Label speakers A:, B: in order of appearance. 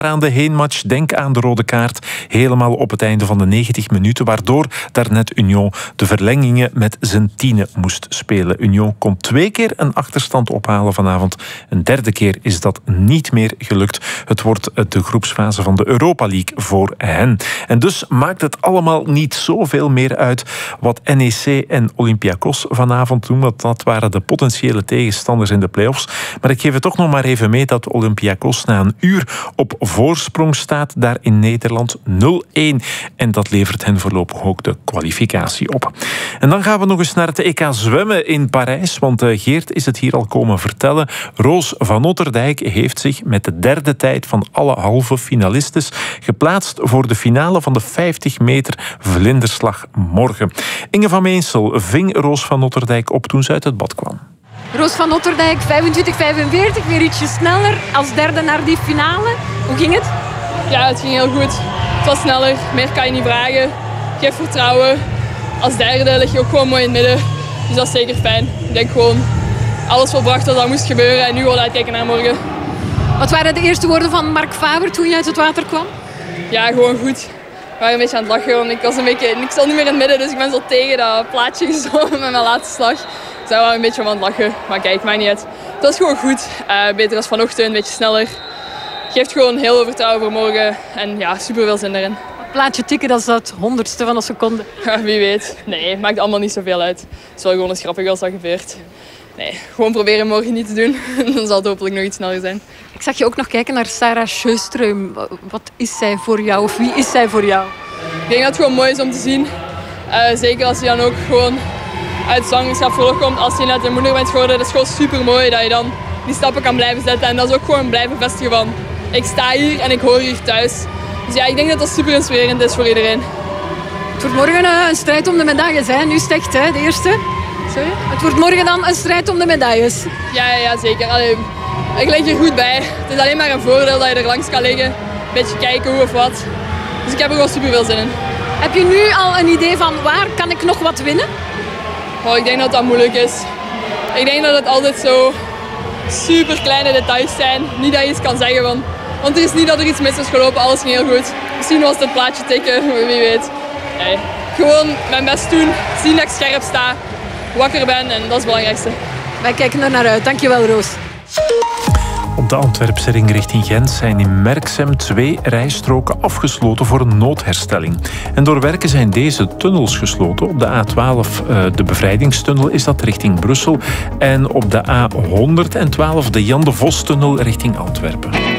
A: aan de heenmatch. Denk aan de rode kaart. Helemaal op het einde van de 90 minuten. Waardoor daarnet Union de verlengingen met zijn 10 moest spelen. Union kon 2 keer een achterstand ophalen vanavond. Een derde keer is dat niet meer gelukt. Het wordt de groepsfase van de Europa League voor hen. En dus maakt het allemaal niet zoveel meer uit wat NEC en Olympiakos vanavond doen. Want dat waren de potentiële tegenstanders in de play-offs. Maar ik geef het toch nog maar even mee dat Olympiakos na een uur op voorsprong staat daar in Nederland 0-1. En dat levert hen voorlopig ook de kwalificatie op. En dan gaan we nog eens naar het EK zwemmen in Parijs. Want Geert is het hier al komen vertellen. Roos van Otterdijk heeft zich met de derde tijd van alle halve finalistes geplaatst voor de finale van de 50 meter vlinderslag morgen. Inge van Meensel ving Roos van Otterdijk op toen ze uit het bad kwam.
B: Roos van Otterdijk, 25-45, weer ietsje sneller als derde naar die finale. Hoe ging het?
C: Ja, het ging heel goed. Het was sneller, meer kan je niet vragen. Geef vertrouwen. Als derde lig je ook gewoon mooi in het midden. Dus dat is zeker fijn. Ik denk gewoon alles volbracht wat dat moest gebeuren en nu gewoon uitkijken naar morgen.
B: Wat waren de eerste woorden van Mark Faber toen je uit het water kwam?
C: Ja, gewoon goed. We waren een beetje aan het lachen, want ik stond niet meer in het midden, dus ik ben zo tegen dat plaatje gezogen met mijn laatste slag. Dus daar waren we een beetje aan het lachen, maar kijk, maakt niet uit. Het was gewoon goed, beter als vanochtend, een beetje sneller. Geeft gewoon heel veel vertrouwen voor morgen en ja, super veel zin erin.
B: Het plaatje tikken, dat is dat 100ste van een seconde.
C: Wie weet. Nee, het maakt allemaal niet zoveel uit. Het is wel gewoon eens grappig als dat gebeurt. Nee, gewoon proberen morgen niet te doen. Dan zal het hopelijk nog iets sneller zijn.
B: Ik zag je ook nog kijken naar Sarah Sjöström. Wat is zij voor jou of wie is zij voor jou?
C: Ik denk dat het gewoon mooi is om te zien. Zeker als je dan ook gewoon uit zwangerschapsverlof komt. Als je net een moeder bent geworden, dat is gewoon super mooi dat je dan die stappen kan blijven zetten. En dat is ook gewoon blijven vestigen van ik sta hier en ik hoor hier thuis. Dus ja, ik denk dat dat super inspirerend is voor iedereen.
B: Het wordt morgen een strijd om de medailles, hè? Nu is het echt, hè, de eerste. Sorry? Het wordt morgen dan een strijd om de medailles.
C: Ja, zeker. Allee, ik lig er goed bij. Het is alleen maar een voordeel dat je er langs kan liggen. Een beetje kijken hoe of wat. Dus ik heb er gewoon super veel zin in.
B: Heb je nu al een idee van waar kan ik nog wat winnen?
C: Oh, ik denk dat dat moeilijk is. Ik denk dat het altijd zo super kleine details zijn. Niet dat je iets kan zeggen van. Want er is niet dat er iets mis is gelopen, alles ging heel goed. Misschien was het een plaatje tikken, wie weet. Nee. Gewoon mijn best doen, zien dat ik scherp sta, wakker ben en dat is het belangrijkste.
B: Wij kijken er naar uit. Dankjewel, Roos.
A: Op de Antwerpse ring richting Gent zijn in Merksem 2 rijstroken afgesloten voor een noodherstelling. En door werken zijn deze tunnels gesloten. Op de A12, de bevrijdingstunnel, is dat richting Brussel. En op de A112, de Jan de Vos-tunnel richting Antwerpen.